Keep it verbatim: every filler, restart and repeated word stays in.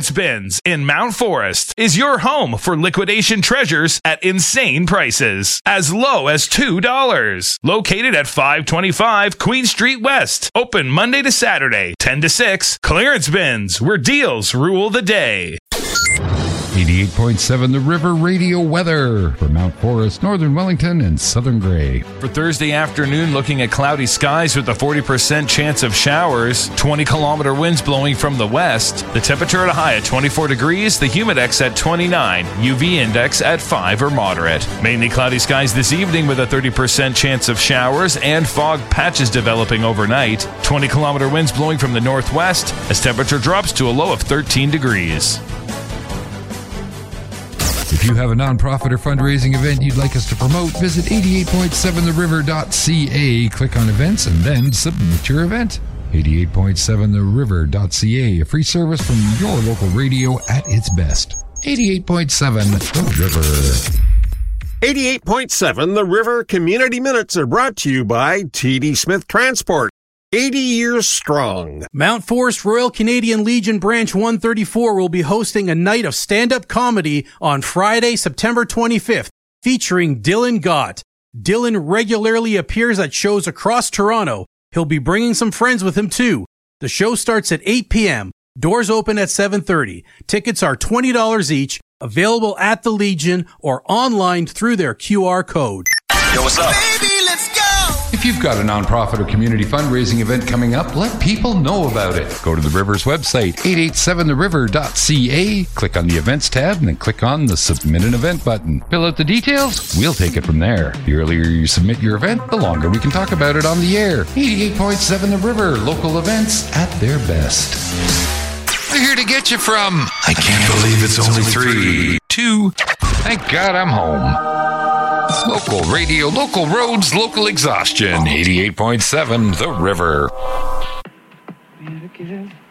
Clearance Bins in Mount Forest is your home for liquidation treasures at insane prices, as low as two dollars. Located at five twenty-five Queen Street West. Open Monday to Saturday, ten to six. Clearance Bins, where deals rule the day. eighty-eight point seven The River Radio weather for Mount Forest, Northern Wellington, and Southern Grey. For Thursday afternoon, looking at cloudy skies with a forty percent chance of showers, twenty kilometer winds blowing from the west. The temperature at a high at twenty-four degrees, the humidex at twenty-nine, U V index at five or moderate. Mainly cloudy skies this evening with a thirty percent chance of showers and fog patches developing overnight. twenty kilometer winds blowing from the northwest as temperature drops to a low of thirteen degrees. If you have a nonprofit or fundraising event you'd like us to promote, visit eighty-eight point seven the river dot c a, click on events, and then submit your event. eighty-eight point seven the river dot c a, a free service from your local radio at its best. eighty-eight point seven The River. eighty-eight point seven The River Community Minutes are brought to you by T D Smith Transport. eighty years strong. Mount Forest Royal Canadian Legion Branch one thirty-four will be hosting a night of stand-up comedy on Friday, September twenty-fifth, featuring Dylan Gott. Dylan regularly appears at shows across Toronto. He'll be bringing some friends with him too. The show starts at eight p.m. Doors open at seven thirty. Tickets are twenty dollars each, available at the Legion or online through their Q R code. Yo, what's up? Baby, let's go! If you've got a nonprofit or community fundraising event coming up, let people know about it. Go to the River's website, eight eight seven the river dot c a, click on the Events tab, and then click on the Submit an Event button. Fill out the details, we'll take it from there. The earlier you submit your event, the longer we can talk about it on the air. eighty-eight point seven The River, local events at their best. We're here to get you from, I can't believe it's only three. to, thank God I'm home. Local radio, local roads, local exhaustion. eighty-eight point seven The River.